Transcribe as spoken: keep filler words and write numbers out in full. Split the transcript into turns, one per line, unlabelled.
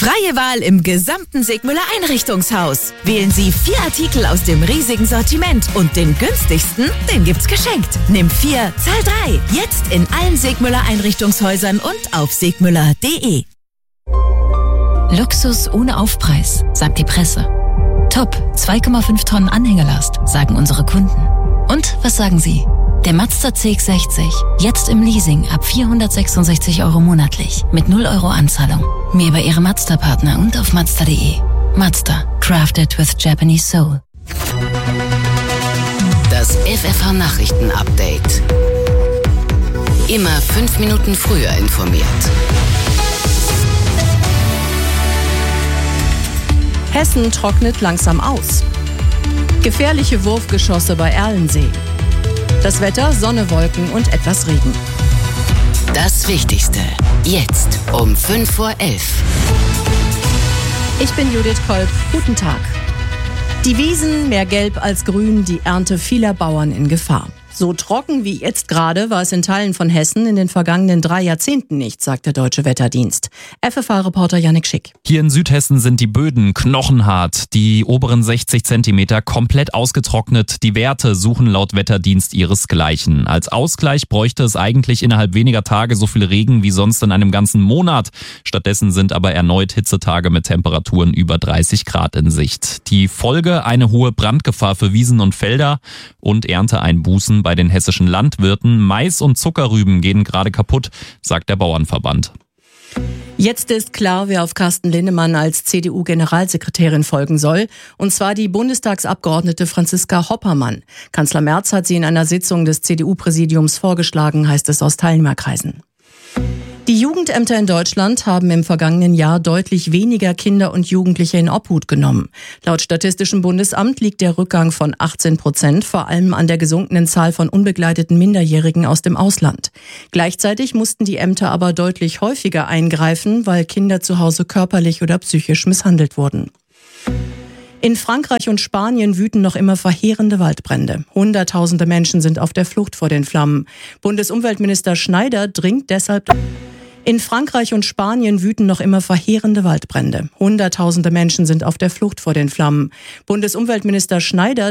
Freie Wahl im gesamten Segmüller Einrichtungshaus. Wählen Sie vier Artikel aus dem riesigen Sortiment und den günstigsten, den gibt's geschenkt. Nimm vier, zahl drei. Jetzt in allen Segmüller Einrichtungshäusern und auf segmüller punkt de.
Luxus ohne Aufpreis, sagt die Presse. Top, zwei Komma fünf Tonnen Anhängelast, sagen unsere Kunden. Und was sagen Sie? Der Mazda C X sechzig, jetzt im Leasing ab vierhundertsechsundsechzig Euro monatlich, mit null Euro Anzahlung. Mehr bei Ihrem Mazda-Partner und auf mazda punkt de. Mazda, crafted with Japanese soul.
Das F F H-Nachrichten-Update. Immer fünf Minuten früher informiert.
Hessen trocknet langsam aus. Gefährliche Wurfgeschosse bei Erlensee. Das Wetter, Sonne, Wolken und etwas Regen.
Das Wichtigste, jetzt um fünf vor elf.
Ich bin Judith Kolb. Guten Tag. Die Wiesen, mehr Gelb als Grün, die Ernte vieler Bauern in Gefahr. So trocken wie jetzt gerade war es in Teilen von Hessen in den vergangenen drei Jahrzehnten nicht, sagt der Deutsche Wetterdienst. F F H-Reporter Jannik Schick.
Hier in Südhessen sind die Böden knochenhart, die oberen sechzig Zentimeter komplett ausgetrocknet. Die Werte suchen laut Wetterdienst ihresgleichen. Als Ausgleich bräuchte es eigentlich innerhalb weniger Tage so viel Regen wie sonst in einem ganzen Monat. Stattdessen sind aber erneut Hitzetage mit Temperaturen über dreißig Grad in Sicht. Die Folge: eine hohe Brandgefahr für Wiesen und Felder und Ernteeinbußen bei den hessischen Landwirten. Mais und Zuckerrüben gehen gerade kaputt, sagt der Bauernverband.
Jetzt ist klar, wer auf Carsten Linnemann als C D U-Generalsekretärin folgen soll. Und zwar die Bundestagsabgeordnete Franziska Hoppermann. Kanzler Merz hat sie in einer Sitzung des C D U-Präsidiums vorgeschlagen, heißt es aus Teilnehmerkreisen. Die Jugendämter in Deutschland haben im vergangenen Jahr deutlich weniger Kinder und Jugendliche in Obhut genommen. Laut Statistischem Bundesamt liegt der Rückgang von achtzehn Prozent vor allem an der gesunkenen Zahl von unbegleiteten Minderjährigen aus dem Ausland. Gleichzeitig mussten die Ämter aber deutlich häufiger eingreifen, weil Kinder zu Hause körperlich oder psychisch misshandelt wurden. In Frankreich und Spanien wüten noch immer verheerende Waldbrände. Hunderttausende Menschen sind auf der Flucht vor den Flammen. Bundesumweltminister Schneider dringt deshalb... In Frankreich und Spanien wüten noch immer verheerende Waldbrände. Hunderttausende Menschen sind auf der Flucht vor den Flammen. Bundesumweltminister Schneider